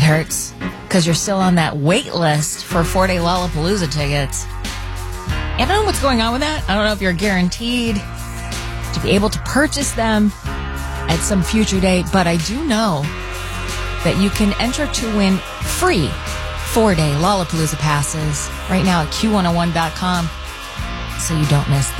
hurts because you're still on that wait list for 4-day Lollapalooza tickets. I don't know what's going on with that. I don't know if you're guaranteed to be able to purchase them at some future date, but I do know that you can enter to win free 4-day Lollapalooza passes right now at Q101.com so you don't miss